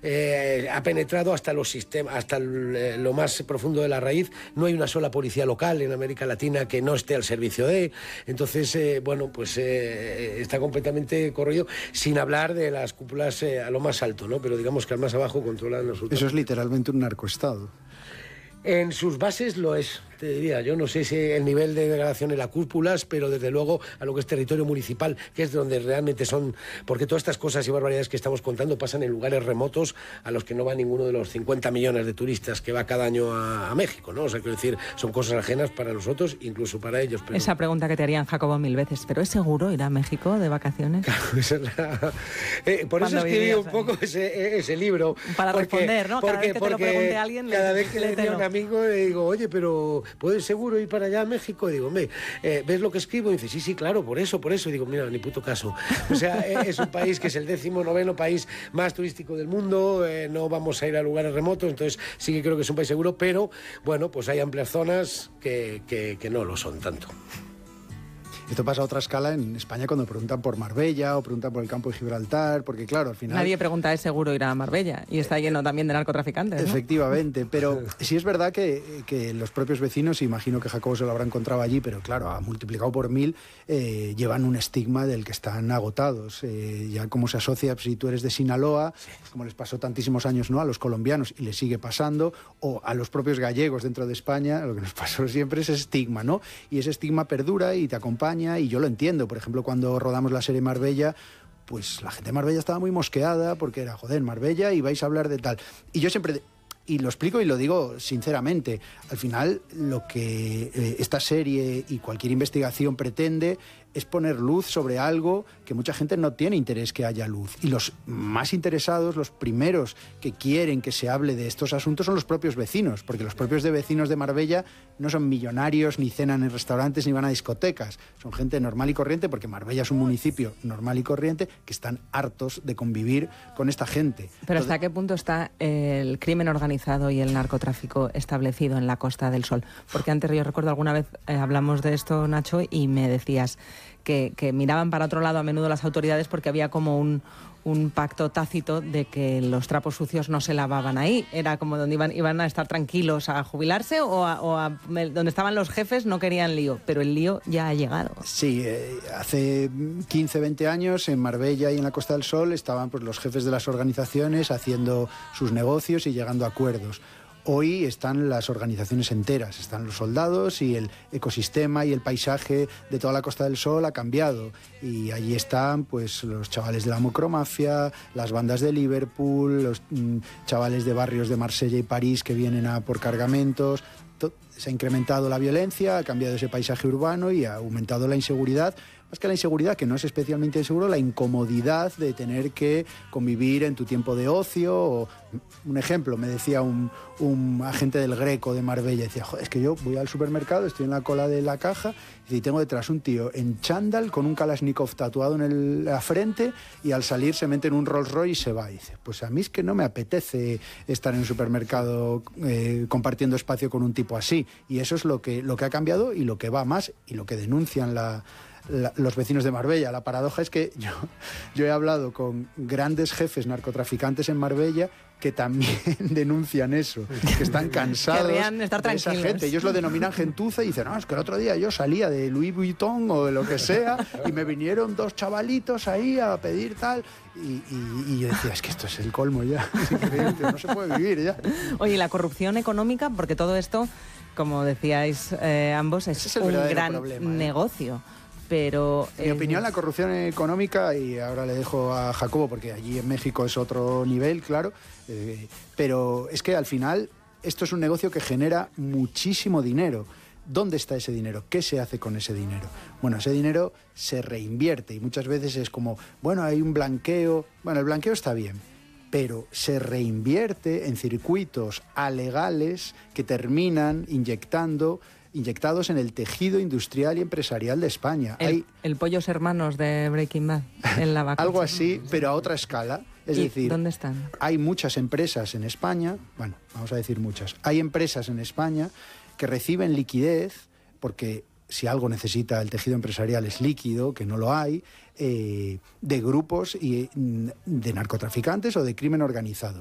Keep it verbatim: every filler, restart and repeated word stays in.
eh, ha penetrado hasta los sistemas, hasta el, eh, lo más profundo de la raíz. No hay una sola policía local en América Latina que no esté al servicio de. Entonces, eh, bueno, pues eh, está completamente corroído, sin hablar de las cúpulas eh, a lo más alto, ¿no? Pero digamos que al más abajo controlan los Eso es literalmente un narcoestado. En sus bases lo es, te diría. Yo no sé si el nivel de degradación en las cúpulas, pero desde luego a lo que es territorio municipal, que es donde realmente son... Porque todas estas cosas y barbaridades que estamos contando pasan en lugares remotos a los que no va ninguno de los cincuenta millones de turistas que va cada año a, a México, ¿no? O sea, quiero decir, son cosas ajenas para nosotros, incluso para ellos. Pero... Esa pregunta que te harían, Jacobo, mil veces. ¿Pero es seguro ir a México de vacaciones? Claro, esa es la... eh, por eso escribí un poco ese, ese libro. Para porque, responder, ¿no? Cada porque, vez que te lo pregunte a alguien... Cada le, vez que le digo a un amigo, le digo, oye, pero ¿puedes seguro ir para allá a México? Y digo, hombre, eh, ¿ves lo que escribo? Y dice, sí, sí, claro, por eso, por eso. Y digo, mira, ni puto caso. O sea, es un país que es el décimo noveno país más turístico del mundo, eh, no vamos a ir a lugares remotos, entonces sí que creo que es un país seguro, pero, bueno, pues hay amplias zonas que, que, que no lo son tanto. Esto pasa a otra escala en España cuando preguntan por Marbella o preguntan por el campo de Gibraltar, porque claro, al final... Nadie pregunta, ¿es seguro ir a Marbella? Y está lleno también de narcotraficantes, ¿no? Efectivamente, pero sí es verdad que, que los propios vecinos, imagino que Jacobo se lo habrá encontrado allí, pero claro, ha multiplicado por mil, eh, llevan un estigma del que están agotados. Eh, ya como se asocia, si tú eres de Sinaloa, como les pasó tantísimos años, ¿no?, a los colombianos, y les sigue pasando, o a los propios gallegos dentro de España, lo que nos pasó siempre es ese estigma, ¿no? Y ese estigma perdura y te acompaña. Y yo lo entiendo. Por ejemplo, cuando rodamos la serie Marbella, pues la gente de Marbella estaba muy mosqueada porque era, joder, Marbella y vais a hablar de tal. Y yo siempre... Y lo explico y lo digo sinceramente. Al final, lo que eh, esta serie y cualquier investigación pretende es poner luz sobre algo que mucha gente no tiene interés que haya luz. Y los más interesados, los primeros que quieren que se hable de estos asuntos son los propios vecinos, porque los propios de vecinos de Marbella no son millonarios, ni cenan en restaurantes, ni van a discotecas. Son gente normal y corriente, porque Marbella es un municipio normal y corriente, que están hartos de convivir con esta gente. Pero Entonces, ¿hasta qué punto está el crimen organizado y el narcotráfico establecido en la Costa del Sol? Porque antes, yo recuerdo alguna vez eh, hablamos de esto, Nacho, y me decías que, que miraban para otro lado a menudo las autoridades porque había como un, un pacto tácito de que los trapos sucios no se lavaban ahí. Era como donde iban, iban a estar tranquilos a jubilarse o, a, o a, donde estaban los jefes no querían lío, pero el lío ya ha llegado. Sí, eh, hace quince, veinte años en Marbella y en la Costa del Sol estaban pues, los jefes de las organizaciones haciendo sus negocios y llegando a acuerdos. Hoy están las organizaciones enteras, están los soldados y el ecosistema y el paisaje de toda la Costa del Sol ha cambiado. Y allí están pues los chavales de la mucromafia, las bandas de Liverpool, los mmm, chavales de barrios de Marsella y París que vienen a por cargamentos. Se ha incrementado la violencia, ha cambiado ese paisaje urbano y ha aumentado la inseguridad. Más que la inseguridad, que no es especialmente inseguro, la incomodidad de tener que convivir en tu tiempo de ocio. O, un ejemplo, me decía un, un agente del Greco de Marbella, decía, joder, es que yo voy al supermercado, estoy en la cola de la caja y tengo detrás un tío en chándal con un Kalashnikov tatuado en el, la frente y al salir se mete en un Rolls Royce y se va. Y dice, pues a mí es que no me apetece estar en un supermercado eh, compartiendo espacio con un tipo así. Y eso es lo que, lo que ha cambiado y lo que va más y lo que denuncian la... La, los vecinos de Marbella. La paradoja es que yo, yo he hablado con grandes jefes narcotraficantes en Marbella que también denuncian eso, que están cansados estar de esa gente. Ellos lo denominan gentuza y dicen, no, es que el otro día yo salía de Louis Vuitton o de lo que sea y me vinieron dos chavalitos ahí a pedir tal y, y, y yo decía, es que esto es el colmo ya, es increíble, no se puede vivir ya. Oye, la corrupción económica, porque todo esto, como decíais eh, ambos, es, es un gran problema, ¿eh? negocio. Pero, en mi eh, opinión, la corrupción económica, y ahora le dejo a Jacobo porque allí en México es otro nivel, claro, eh, pero es que al final esto es un negocio que genera muchísimo dinero. ¿Dónde está ese dinero? ¿Qué se hace con ese dinero? Bueno, ese dinero se reinvierte y muchas veces es como, bueno, hay un blanqueo. Bueno, el blanqueo está bien, pero se reinvierte en circuitos alegales que terminan inyectando... inyectados en el tejido industrial y empresarial de España. El, Hay, el Pollos Hermanos de Breaking Bad, en la vaca. Algo así, pero a otra escala. Es ¿Y decir, dónde están? Hay muchas empresas en España, bueno, vamos a decir muchas, hay empresas en España que reciben liquidez, porque si algo necesita el tejido empresarial es líquido, que no lo hay, eh, de grupos y, de narcotraficantes o de crimen organizado.